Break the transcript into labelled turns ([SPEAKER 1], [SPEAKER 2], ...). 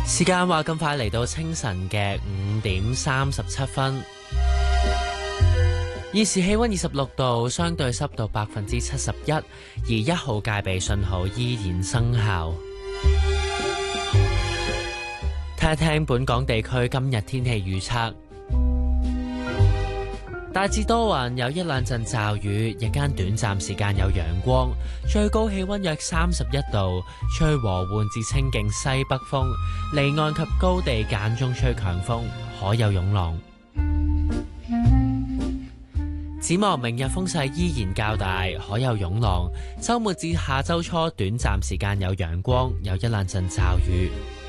[SPEAKER 1] 時間話咁快嚟到清晨嘅5:37。現時氣溫26度，相對濕度71%，而1號戒備信號依然生效。聽一聽本港地區今日天氣預測。大致多雲，有一兩陣驟雨，日間短暫時間有陽光，最高氣溫約31度，吹和緩至清勁西北風，離岸及高地間中吹強風，可有湧浪。展望明日風勢依然較大，可有湧浪。週末至下週初短暫時間有陽光，有一兩陣驟雨。